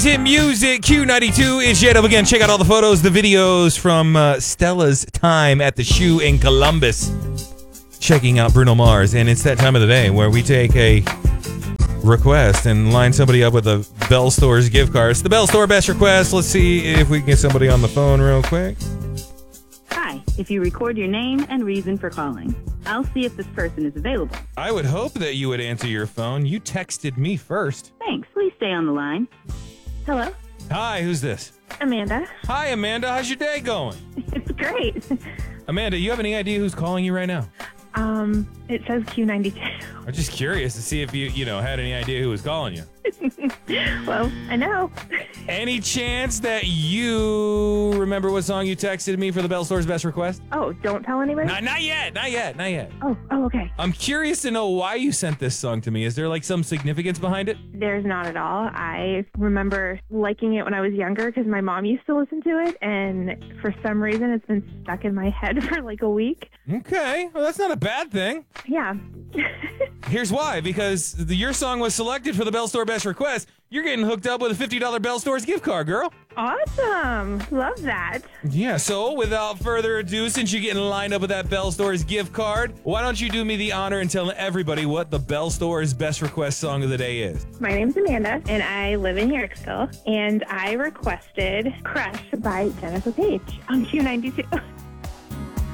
In music, Q92 is yet up again. Check out all the photos, the videos from Stella's time at the Shoe in Columbus. Checking out Bruno Mars. And it's that time of the day where we take a request and line somebody up with a Bell Store's gift card. It's the Bell Store Best Request. Let's see if we can get somebody on the phone real quick. Hi, if you record your name and reason for calling, I'll see if this person is available. I would hope that you would answer your phone. You texted me first. Thanks. Please stay on the line. Hello? Hi, who's this? Amanda. Hi, Amanda. How's your day going? It's great. Amanda, you have any idea who's calling you right now? It says Q92. I'm just curious to see if you had any idea who was calling you. Well, I know. Any chance that you remember what song you texted me for the Bell Store's Best Request? Oh, don't tell anybody? Not yet. Oh, okay. I'm curious to know why you sent this song to me. Is there like some significance behind it? There's not at all. I remember liking it when I was younger because my mom used to listen to it, and for some reason it's been stuck in my head for like a week. Okay, well that's not a bad thing. Yeah. Here's why, because your song was selected for the Bell Store Best Request. You're getting hooked up with a $50 Bell Store's gift card, girl. Awesome. Love that. Yeah, so without further ado, since you're getting lined up with that Bell Store's gift card, why don't you do me the honor and tell everybody what the Bell Store's Best Request song of the day is? My name's Amanda, and I live in Yorksville, and I requested Crush by Jennifer Page on Q92.